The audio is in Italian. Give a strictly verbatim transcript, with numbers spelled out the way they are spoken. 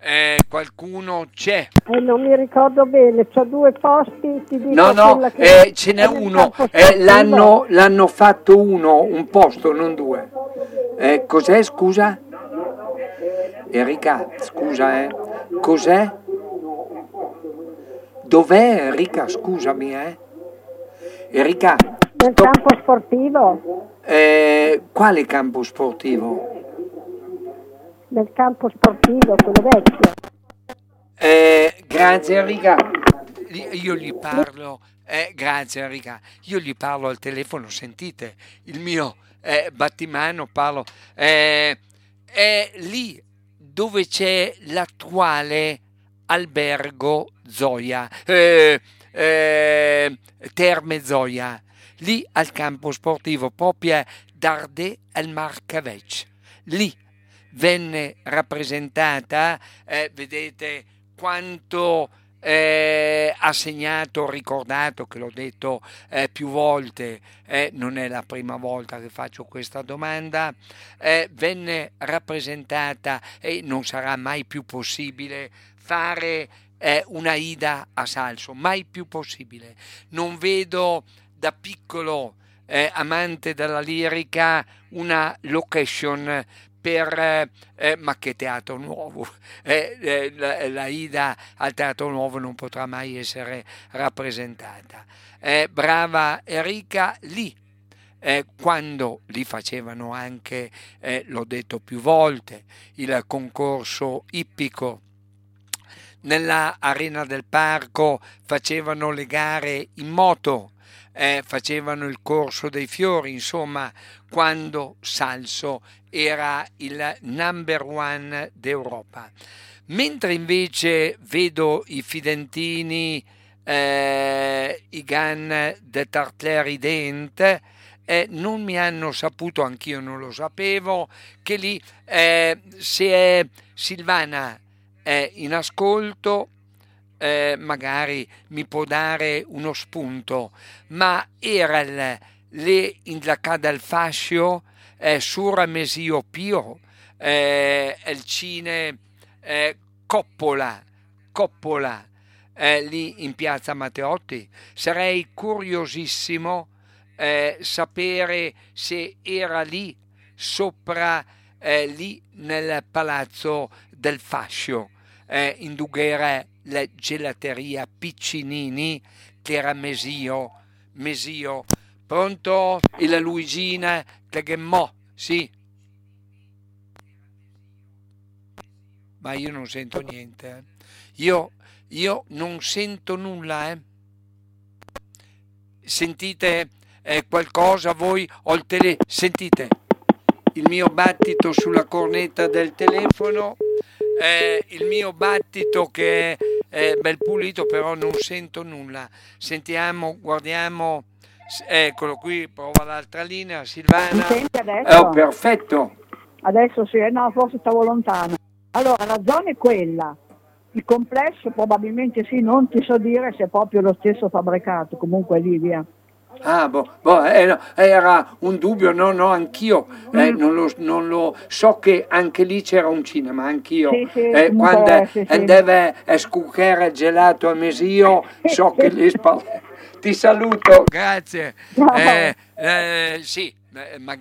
Eh, qualcuno c'è? Eh, non mi ricordo bene, c'ho due posti, ti dico No, no, quella che eh, ce n'è è nel uno, campo eh, sportivo. l'hanno, l'hanno fatto uno, un posto, non due. Eh, cos'è, scusa? Enrica, scusa, eh. Cos'è? Dov'è, Enrica? Scusami, eh. Enrica, Nel sto- campo sportivo? eh, quale campo sportivo? Nel campo sportivo, quello vecchio. Eh, grazie Enrica. Io gli parlo, eh, grazie Enrica, io gli parlo al telefono, sentite il mio eh, battimano, parlo, eh, è lì dove c'è l'attuale albergo Zoia, eh, eh, Terme Zoia, lì al campo sportivo, proprio Dardé al Marcavec, lì venne rappresentata, eh, vedete quanto eh, ha segnato, ricordato che l'ho detto eh, più volte, eh, non è la prima volta che faccio questa domanda, eh, venne rappresentata e non sarà mai più possibile fare eh, una Ida a Salso, mai più possibile. Non vedo da piccolo eh, amante della lirica una location per eh, eh, ma che teatro nuovo eh, eh, la, la Ida al teatro nuovo non potrà mai essere rappresentata. Eh, brava Enrica, lì eh, quando li facevano anche, eh, l'ho detto più volte, il concorso ippico nella arena del parco, facevano le gare in moto, eh, facevano il corso dei fiori, insomma, quando Salso era il number one d'Europa. Mentre invece vedo i fidentini, eh, i Gan de Tartleri Dent, eh, non mi hanno saputo, anch'io non lo sapevo, che lì eh, se è Silvana è in ascolto, eh, magari mi può dare uno spunto, ma era il, le in la cada al fascio, eh, sura Mesio Pio, eh, il cine eh, Coppola, Coppola, eh, lì in piazza Matteotti. Sarei curiosissimo eh, sapere se era lì sopra, eh, lì nel palazzo del fascio, eh, in Dughere la gelateria Piccinini, che era Mesio, Mesio. Pronto? E la Luigina Cleghemmò, sì, ma io non sento niente. eh. Io, io non sento nulla, eh. Sentite eh, qualcosa voi? Ho il tele... Sentite il mio battito sulla cornetta del telefono, eh, il mio battito che è eh, bel pulito, però non sento nulla. Sentiamo, guardiamo, s- eccolo qui, prova l'altra linea, Mi Silvana. senti Oh, adesso? perfetto. Adesso sì, eh, no, forse stavo lontano. Allora, la zona è quella. Il complesso probabilmente sì, non ti so dire se è proprio lo stesso fabbricato, comunque lì, via. Ah, boh, boh, eh, no, era un dubbio, no, no, anch'io, eh, Mm. non lo, non lo so che anche lì c'era un cinema, anch'io, Sì, sì, eh, quando comunque sì, sì. andava a scucare gelato a Mesio, so che lì spalle. Ti saluto. Grazie. Ciao. Eh, eh, sì, eh,